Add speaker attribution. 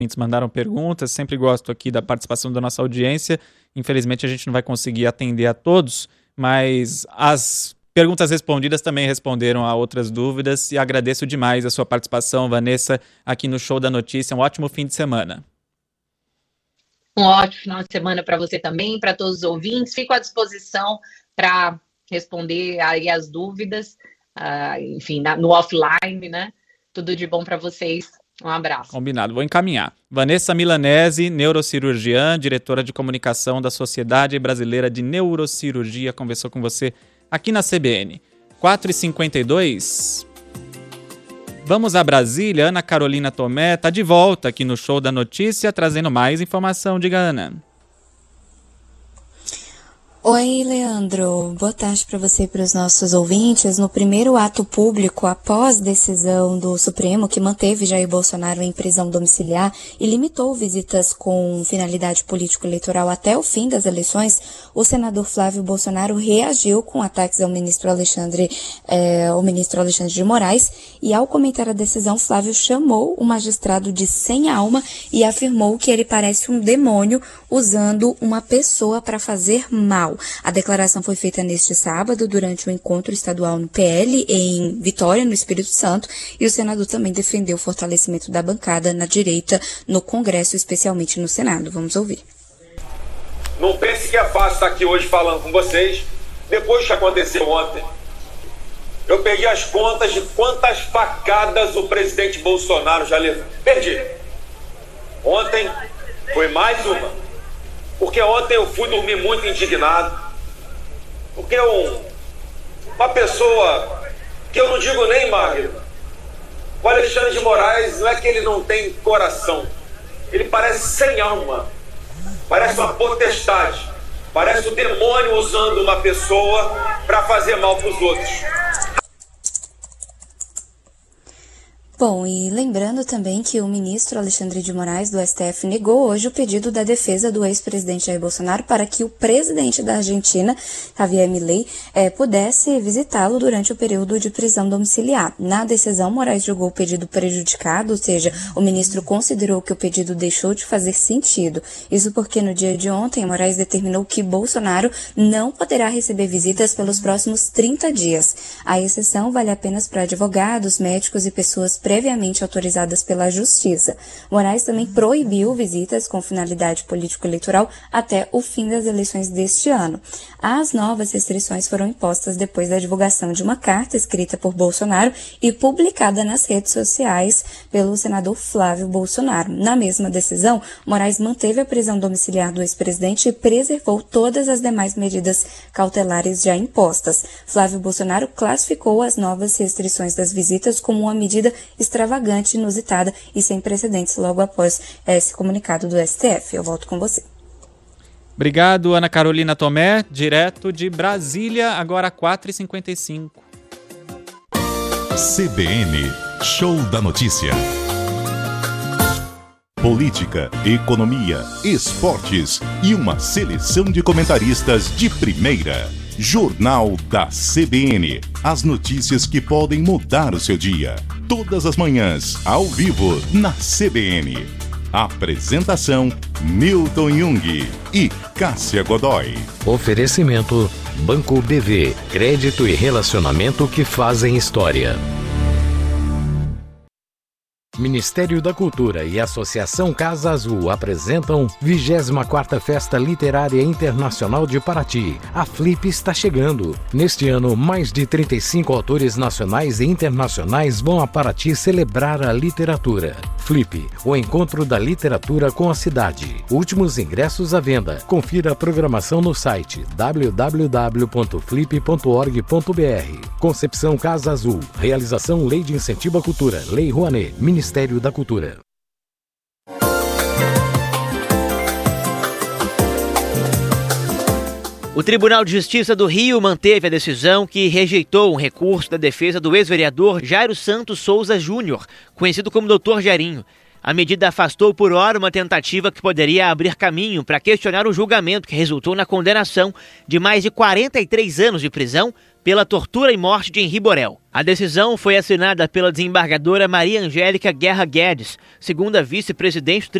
Speaker 1: mandaram perguntas, sempre gosto aqui da participação da nossa audiência. Infelizmente a gente não vai conseguir atender a todos, mas as perguntas respondidas também responderam a outras dúvidas e agradeço demais a sua participação, Vanessa, aqui no Show da Notícia. Um ótimo fim de semana.
Speaker 2: Um ótimo final de semana para você também, para todos os ouvintes. Fico à disposição para responder aí as dúvidas, enfim, no offline, né? Tudo de bom para vocês. Um abraço.
Speaker 1: Combinado, vou encaminhar. Vanessa Milanese, neurocirurgiã, diretora de comunicação da Sociedade Brasileira de Neurocirurgia, conversou com você aqui na CBN. 4h52. Vamos a Brasília. Ana Carolina Tomé está de volta aqui no Show da Notícia, trazendo mais informação. Diga, Ana.
Speaker 3: Oi, Leandro. Boa tarde para você e para os nossos ouvintes. No primeiro ato público, após decisão do Supremo, que manteve Jair Bolsonaro em prisão domiciliar e limitou visitas com finalidade político-eleitoral até o fim das eleições, o senador Flávio Bolsonaro reagiu com ataques ao ministro Alexandre de Moraes e, ao comentar a decisão, Flávio chamou o magistrado de sem alma e afirmou que ele parece um demônio usando uma pessoa para fazer mal. A declaração foi feita neste sábado durante um encontro estadual no PL em Vitória, no Espírito Santo, e o senador também defendeu o fortalecimento da bancada na direita no Congresso, especialmente no Senado. Vamos ouvir.
Speaker 4: Não pense que é fácil estar aqui hoje falando com vocês, depois que aconteceu ontem. Eu peguei as contas de quantas facadas o presidente Bolsonaro já levou. Perdi. Ontem foi mais uma. Porque ontem eu fui dormir muito indignado. Porque uma pessoa que eu não digo nem magro, o Alexandre de Moraes, não é que ele não tem coração. Ele parece sem alma. Parece uma potestade. Parece o demônio usando uma pessoa para fazer mal para os outros.
Speaker 3: Bom, e lembrando também que o ministro Alexandre de Moraes, do STF, negou hoje o pedido da defesa do ex-presidente Jair Bolsonaro para que o presidente da Argentina, Javier Milei, pudesse visitá-lo durante o período de prisão domiciliar. Na decisão, Moraes julgou o pedido prejudicado, ou seja, o ministro considerou que o pedido deixou de fazer sentido. Isso porque no dia de ontem, Moraes determinou que Bolsonaro não poderá receber visitas pelos próximos 30 dias. A exceção vale apenas para advogados, médicos e pessoas previamente autorizadas pela Justiça. Moraes também proibiu visitas com finalidade político-eleitoral até o fim das eleições deste ano. As novas restrições foram impostas depois da divulgação de uma carta escrita por Bolsonaro e publicada nas redes sociais pelo senador Flávio Bolsonaro. Na mesma decisão, Moraes manteve a prisão domiciliar do ex-presidente e preservou todas as demais medidas cautelares já impostas. Flávio Bolsonaro classificou as novas restrições das visitas como uma medida extravagante, inusitada e sem precedentes logo após esse comunicado do STF. Eu volto com você.
Speaker 1: Obrigado, Ana Carolina Tomé, direto de Brasília, agora 4h55.
Speaker 5: CBN, Show da Notícia. Política, economia, esportes e uma seleção de comentaristas de primeira. Jornal da CBN. As notícias que podem mudar o seu dia. Todas as manhãs, ao vivo, na CBN. Apresentação: Milton Jung e Cássia Godoy.
Speaker 6: Oferecimento: Banco BV. Crédito e relacionamento que fazem história. Ministério da Cultura e Associação Casa Azul apresentam 24ª Festa Literária Internacional de Paraty. A Flip está chegando. Neste ano, mais de 35 autores nacionais e internacionais vão a Paraty celebrar a literatura. Flip, o encontro da literatura com a cidade. Últimos ingressos à venda. Confira a programação no site www.flip.org.br. Concepção Casa Azul. Realização Lei de Incentivo à Cultura. Lei Rouanet. Ministério da Cultura.
Speaker 7: O Tribunal de Justiça do Rio manteve a decisão que rejeitou um recurso da defesa do ex-vereador Jairo Santos Souza Júnior, conhecido como Dr. Jairinho. A medida afastou por hora uma tentativa que poderia abrir caminho para questionar o julgamento que resultou na condenação de mais de 43 anos de prisão pela tortura e morte de Henri Borel. A decisão foi assinada pela desembargadora Maria Angélica Guerra Guedes, segunda vice-presidente do